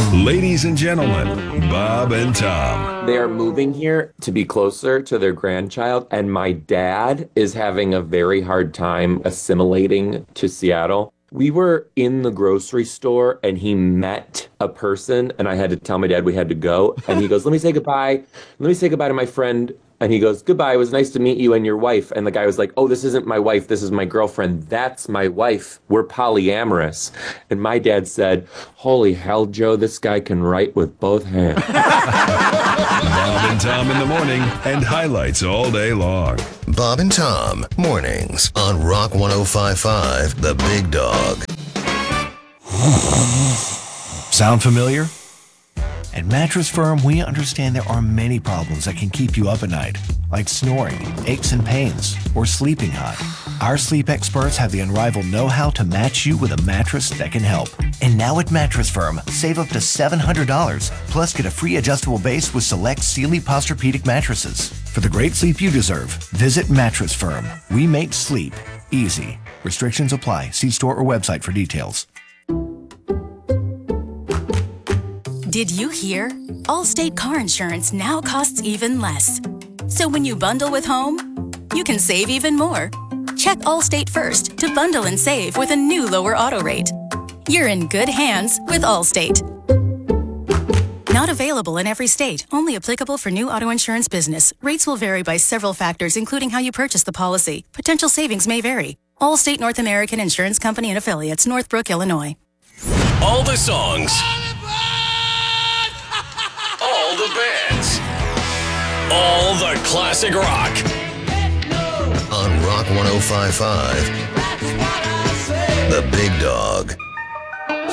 Ladies and gentlemen, Bob and Tom. They are moving here to be closer to their grandchild, and my dad is having a very hard time assimilating to Seattle. We were in the grocery store and he met a person, and I had to tell my dad we had to go. And he goes, "Let me say goodbye. Let me say goodbye to my friend." And he goes, "Goodbye. It was nice to meet you and your wife." And the guy was like, "Oh, this isn't my wife. This is my girlfriend. That's my wife. We're polyamorous." And my dad said, "Holy hell, Joe, this guy can write with both hands." Bob and Tom in the morning and highlights all day long. Bob and Tom, mornings on Rock 105.5, The Big Dog. Sound familiar? At Mattress Firm, we understand there are many problems that can keep you up at night, like snoring, aches and pains, or sleeping hot. Our sleep experts have the unrivaled know-how to match you with a mattress that can help. And now at Mattress Firm, save up to $700, plus get a free adjustable base with select Sealy Posturepedic mattresses. For the great sleep you deserve, visit Mattress Firm. We make sleep easy. Restrictions apply. See store or website for details. Did you hear? Allstate car insurance now costs even less. So when you bundle with home, you can save even more. Check Allstate first to bundle and save with a new lower auto rate. You're in good hands with Allstate. Not available in every state. Only applicable for new auto insurance business. Rates will vary by several factors, including how you purchase the policy. Potential savings may vary. Allstate North American Insurance Company and Affiliates, Northbrook, Illinois. All the songs. All the bands. All the classic rock. On Rock 105.5, The Big Dog.